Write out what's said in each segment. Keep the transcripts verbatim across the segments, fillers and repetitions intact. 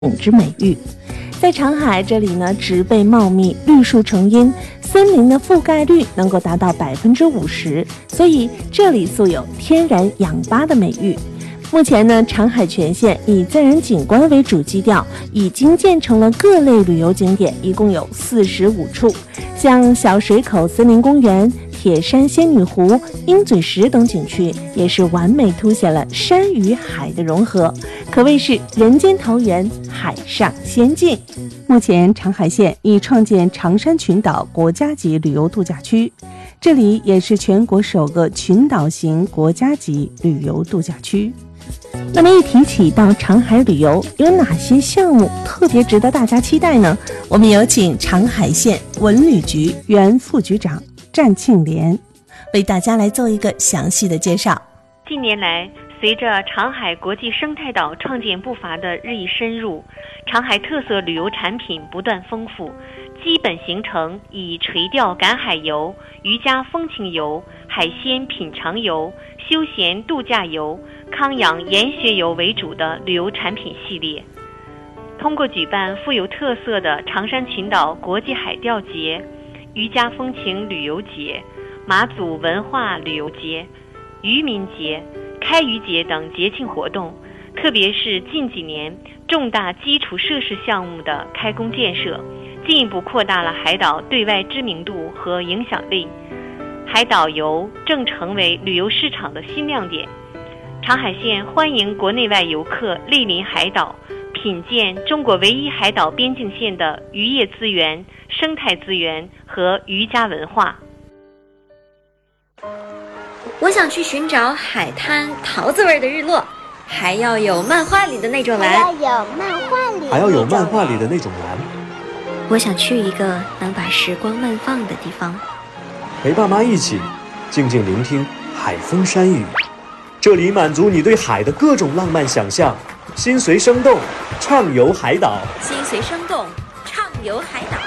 之美誉。在长海这里呢，植被茂密，绿树成荫，森林的覆盖率能够达到百分之五十，所以这里素有天然氧吧的美誉。目前呢，长海全县以自然景观为主基调，已经建成了各类旅游景点，一共有四十五处，像小水口森林公园、铁山仙女湖、鹰嘴石等景区，也是完美凸显了山与海的融合，可谓是人间桃源，海上仙境。目前长海县已创建长山群岛国家级旅游度假区，这里也是全国首个群岛型国家级旅游度假区。那么一提起到长海旅游，有哪些项目特别值得大家期待呢？我们有请长海县文旅局原副局长战庆莲为大家来做一个详细的介绍。 近年来，随着长海国际生态岛创建步伐的日益深入，长海特色旅游产品不断丰富，基本形成以垂钓赶海游、渔家风情游、海鲜品尝游、休闲度假游、康养研学游为主的旅游产品系列。通过举办富有特色的长山群岛国际海钓节、渔家风情旅游节、马祖文化旅游节、渔民节、开渔节等节庆活动，特别是近几年重大基础设施项目的开工建设，进一步扩大了海岛对外知名度和影响力。海岛游正成为旅游市场的新亮点。长海县欢迎国内外游客莅临海岛，品鉴中国唯一海岛边境线的渔业资源、生态资源和渔家文化。 我想去寻找海滩桃子味的日落，还要有漫画里的那种蓝， 还要有漫画里还要有漫画里的那种蓝。 我想去一个能把时光慢放的地方， 陪爸妈一起静静聆听海风山雨，这里满足你对海的各种浪漫想象。心随生动，畅游海岛。 心随生动，畅游海岛。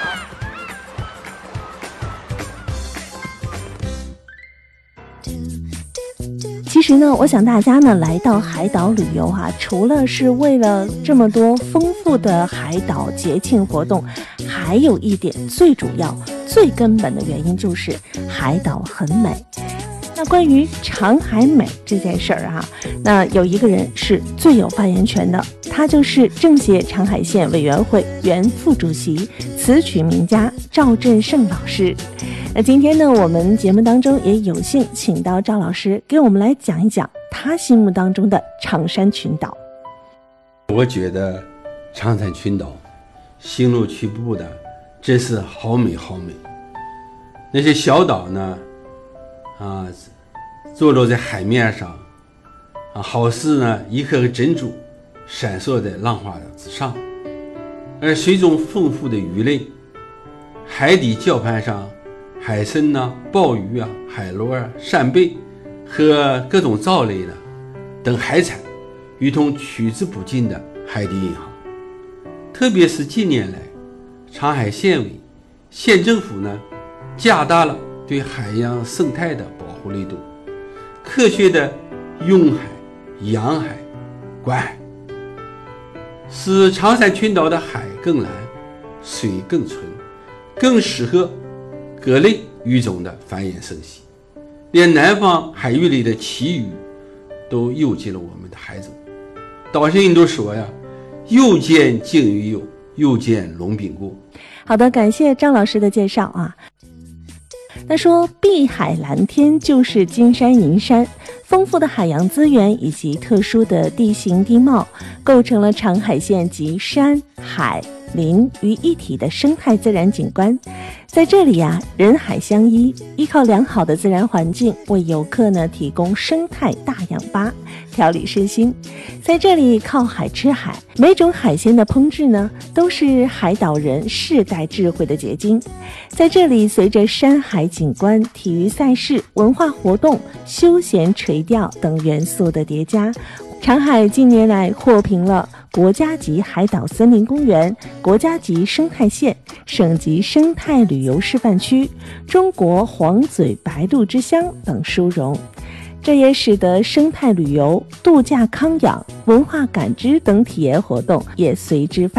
其实呢，我想大家呢来到海岛旅游啊，除了是为了这么多丰富的海岛节庆活动，还有一点最主要、最根本的原因就是海岛很美。那关于长海美这件事儿啊，那有一个人是最有发言权的，他就是政协长海县委员会原副主席、词曲名家赵振胜老师。那今天呢，我们节目当中也有幸请到赵老师给我们来讲一讲他心目当中的长山群岛。 我觉得长山群岛行路曲步的真是好美好美。那些小岛呢啊，坐落在海面上啊，好似呢一颗颗珍珠闪烁在浪花之上，而水中丰富的鱼类，海底礁盘上海参呐、鲍鱼啊、海螺啊、扇贝和各种藻类的等海产，如同取之不尽的海底银行。特别是近年来，长海县委、县政府呢，加大了对海洋生态的保护力度，科学的用海、养海、管海，使长山群岛的海更蓝、水更纯，更适合各类鱼种的繁衍生息，连南方海域里的旗鱼都游进了我们的海中。岛上人都说呀，又见鲸鱼游，又见龙饼过。 好的，感谢张老师的介绍啊。那说碧海蓝天就是金山银山，丰富的海洋资源以及特殊的地形地貌，构成了长海县集山海林于一体的生态自然景观。在这里啊，人海相依，依靠良好的自然环境，为游客呢提供生态大氧吧，调理身心。在这里靠海吃海，每种海鲜的烹制呢，都是海岛人世代智慧的结晶。在这里，随着山海景观、体育赛事、文化活动、休闲垂钓等元素的叠加，长海近年来获评了国家级海岛森林公园、国家级生态县、省级生态旅游示范区、中国黄嘴白鹭之乡等殊荣。 这也使得生态旅游、度假康养、文化感知等体验活动也随之发展。